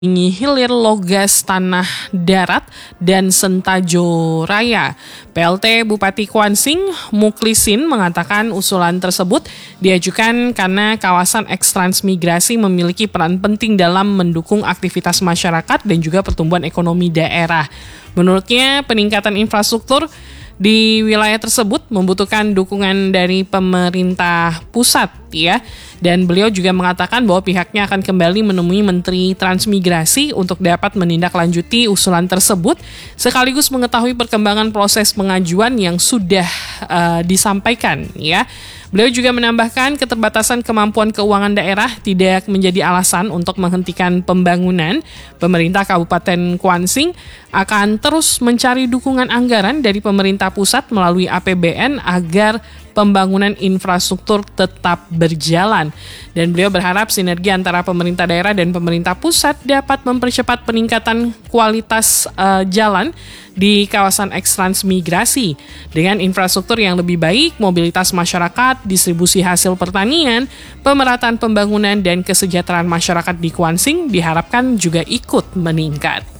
Hilir Logas Tanah Darat dan Sentajo Raya. PLT Bupati Kuansing, Muklisin, mengatakan usulan tersebut diajukan karena kawasan ekstransmigrasi memiliki peran penting dalam mendukung aktivitas masyarakat dan juga pertumbuhan ekonomi daerah. Menurutnya, peningkatan infrastruktur di wilayah tersebut membutuhkan dukungan dari pemerintah pusat, ya. Dan beliau juga mengatakan bahwa pihaknya akan kembali menemui Menteri Transmigrasi untuk dapat menindaklanjuti usulan tersebut, sekaligus mengetahui perkembangan proses pengajuan yang sudah disampaikan, ya. Beliau juga menambahkan keterbatasan kemampuan keuangan daerah tidak menjadi alasan untuk menghentikan pembangunan. Pemerintah Kabupaten Kuansing akan terus mencari dukungan anggaran dari pemerintah pusat melalui APBN agar pembangunan infrastruktur tetap berjalan. Dan beliau berharap sinergi antara pemerintah daerah dan pemerintah pusat dapat mempercepat peningkatan kualitas jalan di kawasan ekstransmigrasi dengan infrastruktur yang lebih baik, mobilitas masyarakat, distribusi hasil pertanian, pemerataan pembangunan, dan kesejahteraan masyarakat di Kuansing diharapkan juga ikut meningkat.